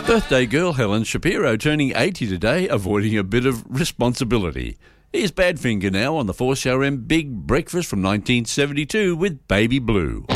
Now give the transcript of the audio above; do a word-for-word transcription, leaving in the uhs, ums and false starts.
Birthday girl Helen Shapiro turning eighty today, avoiding a bit of responsibility. Here's Badfinger now on the four C R M Big Breakfast from nineteen seventy-two with Baby Blue.